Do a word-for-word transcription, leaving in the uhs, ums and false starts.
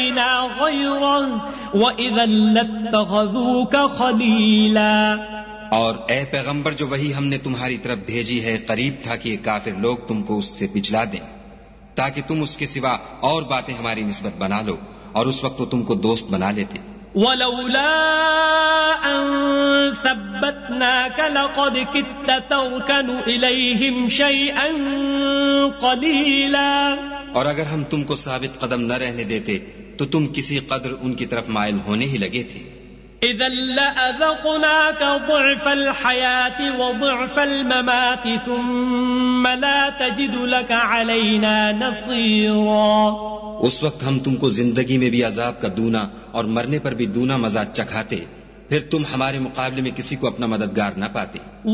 और ए पैगंबर, जो वही हमने तुम्हारी तरफ भेजी है करीब था कि ये काफिर लोग तुमको उससे पिछला दें, ताकि तुम उसके सिवा और बातें हमारी निस्बत बना लो, और उस वक्त वो तुमको दोस्त बना लेते। वलौला अन सब्बतनाक लक़द कित्त तर्कनु इलैहिम शैअन क़लीला। और अगर हम तुमको साबित कदम न रहने देते तो तुम किसी कदर उनकी तरफ माइल होने ही लगे थे। इज़न लअज़क़नाक ज़ुअफ़ल हयाति व ज़ुअफ़ल ममाति सुम्मा ला तजिदु लक अलैना नसीरा। उस वक्त हम तुमको जिंदगी में भी अजाब का दूना और मरने पर भी दूना मजा चखाते, फिर तुम हमारे मुकाबले में किसी को अपना मददगार न पाते।